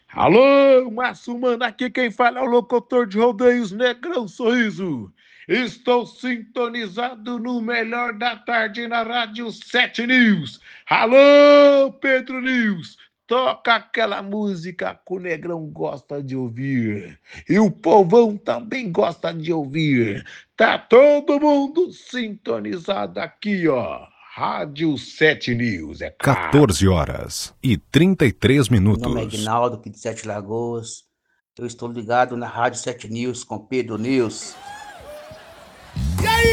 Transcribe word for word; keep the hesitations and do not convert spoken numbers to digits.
Alô, Márcio Mano, aqui quem fala é o locutor de rodeios Negrão Sorriso. Estou sintonizado no melhor da tarde na Rádio sete News. Alô, Pedro News, toca aquela música que o Negrão gosta de ouvir. E o povão também gosta de ouvir. Tá todo mundo sintonizado aqui, ó. Rádio sete News, é claro. quatorze horas e trinta e três Meu nome é minutos. Ignaldo, aqui de Sete Lagoas. Eu estou ligado na Rádio Sete News com Pedro News.